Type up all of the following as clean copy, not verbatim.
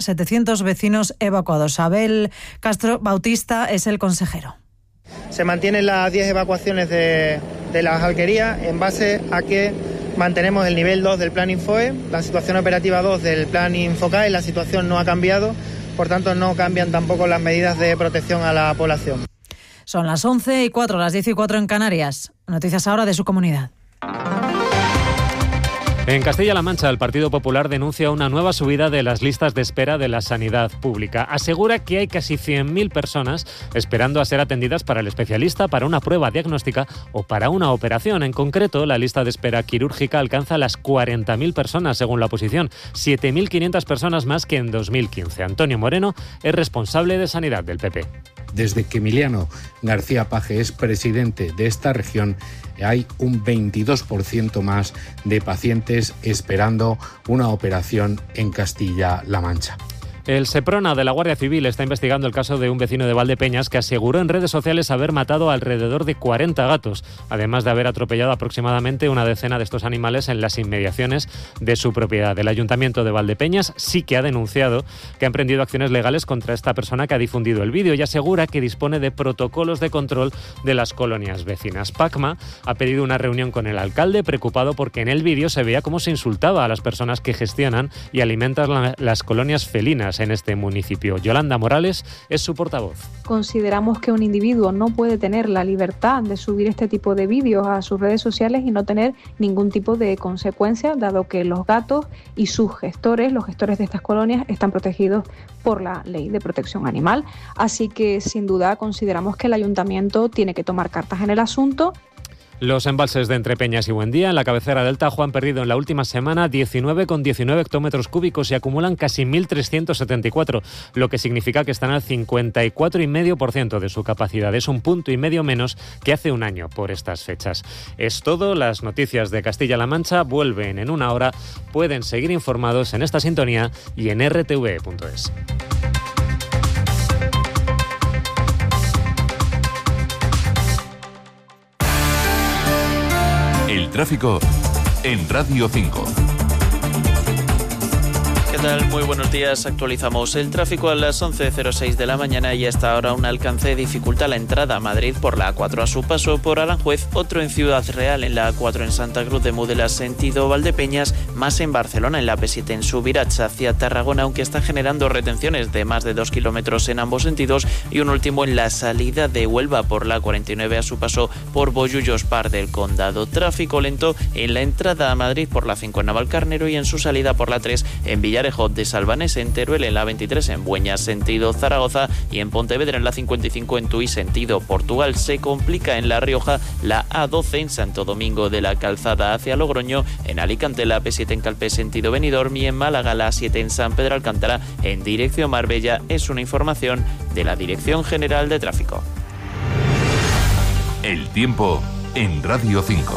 700 vecinos evacuados. Abel Castro Bautista es el consejero. Se mantienen las 10 evacuaciones de las alquerías en base a que mantenemos el nivel 2 del plan Infoe, la situación operativa 2 del plan Infocae, la situación no ha cambiado, por tanto no cambian tampoco las medidas de protección a la población. Son las 11:04, las 10:04 en Canarias. Noticias ahora de su comunidad. En Castilla-La Mancha, el Partido Popular denuncia una nueva subida de las listas de espera de la sanidad pública. Asegura que hay casi 100.000 personas esperando a ser atendidas para el especialista, para una prueba diagnóstica o para una operación. En concreto, la lista de espera quirúrgica alcanza las 40.000 personas, según la oposición, 7.500 personas más que en 2015. Antonio Moreno es responsable de Sanidad del PP. Desde que Emiliano García Paje es presidente de esta región, hay un 22% más de pacientes esperando una operación en Castilla-La Mancha. El Seprona de la Guardia Civil está investigando el caso de un vecino de Valdepeñas que aseguró en redes sociales haber matado alrededor de 40 gatos, además de haber atropellado aproximadamente una decena de estos animales en las inmediaciones de su propiedad. El Ayuntamiento de Valdepeñas sí que ha denunciado que ha emprendido acciones legales contra esta persona que ha difundido el vídeo y asegura que dispone de protocolos de control de las colonias vecinas. Pacma ha pedido una reunión con el alcalde, preocupado porque en el vídeo se veía cómo se insultaba a las personas que gestionan y alimentan las colonias felinas en este municipio. Yolanda Morales es su portavoz. Consideramos que un individuo no puede tener la libertad de subir este tipo de vídeos a sus redes sociales y no tener ningún tipo de consecuencia, dado que los gatos y sus gestores, los gestores de estas colonias, están protegidos por la Ley de Protección Animal. Así que, sin duda, consideramos que el Ayuntamiento tiene que tomar cartas en el asunto. Los embalses de Entrepeñas y Buendía, en la cabecera del Tajo, han perdido en la última semana 19,19 hectómetros cúbicos y acumulan casi 1.374, lo que significa que están al 54,5% de su capacidad. Es 1,5 puntos menos que hace un año por estas fechas. Es todo. Las noticias de Castilla-La Mancha vuelven en una hora. Pueden seguir informados en esta sintonía y en rtv.es. El tráfico en Radio 5. ¿Qué tal? Muy buenos días. Actualizamos el tráfico a las 11:06 de la mañana y hasta ahora un alcance dificulta la entrada a Madrid por la A4 a su paso por Aranjuez, otro en Ciudad Real en la A4 en Santa Cruz de Mudela sentido Valdepeñas, más en Barcelona en la P7 en Subirats hacia Tarragona, aunque está generando retenciones de más de 2 kilómetros en ambos sentidos, y un último en la salida de Huelva por la 49 a su paso por Bollullos Par del Condado. Tráfico lento en la entrada a Madrid por la 5 en Navalcarnero y en su salida por la 3 en Villarejo de Salvanés, en Teruel en la 23 en Bueñas sentido Zaragoza y en Pontevedra en la 55 en Tui sentido Portugal. Se complica en La Rioja la A12 en Santo Domingo de la Calzada hacia Logroño, en Alicante la P7 en Calpe sentido Benidorm y en Málaga la A7 en San Pedro Alcántara en dirección Marbella. Es una información de la Dirección General de Tráfico. El tiempo en Radio 5.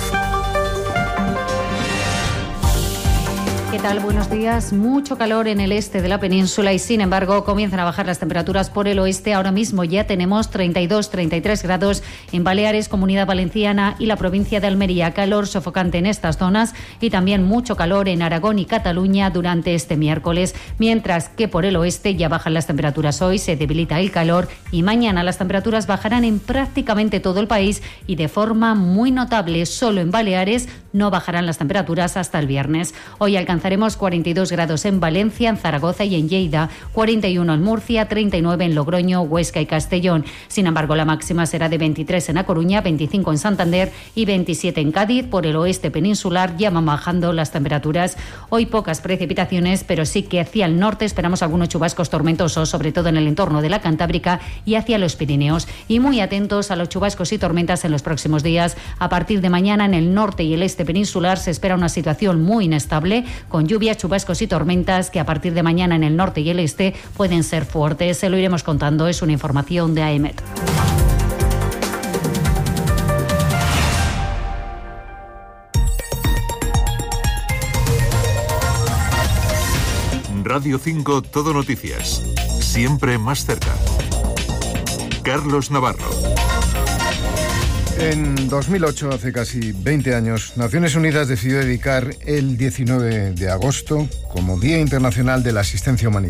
¿Qué tal? Buenos días. Mucho calor en el este de la península y, sin embargo, comienzan a bajar las temperaturas por el oeste. Ahora mismo ya tenemos 32-33 grados en Baleares, Comunidad Valenciana y la provincia de Almería. Calor sofocante en estas zonas y también mucho calor en Aragón y Cataluña durante este miércoles, mientras que por el oeste ya bajan las temperaturas. Hoy se debilita el calor y mañana las temperaturas bajarán en prácticamente todo el país y de forma muy notable. Solo en Baleares no bajarán las temperaturas hasta el viernes. Hoy alcanzaremos 42 grados en Valencia, en Zaragoza y en Lleida, 41 en Murcia, 39 en Logroño, Huesca y Castellón. Sin embargo, la máxima será de 23 en A Coruña, 25 en Santander y 27 en Cádiz. Por el oeste peninsular ya van bajando las temperaturas. Hoy pocas precipitaciones, pero sí que hacia el norte esperamos algunos chubascos tormentosos, sobre todo en el entorno de la Cantábrica y hacia los Pirineos. Y muy atentos a los chubascos y tormentas en los próximos días. A partir de mañana en el norte y el este peninsular se espera una situación muy inestable, con lluvias, chubascos y tormentas que a partir de mañana en el norte y el este pueden ser fuertes. Se lo iremos contando. Es una información de AEMET. Radio 5 Todo Noticias. Siempre más cerca. Carlos Navarro. En 2008, hace casi 20 años, Naciones Unidas decidió dedicar el 19 de agosto como Día Internacional de la Asistencia Humanitaria.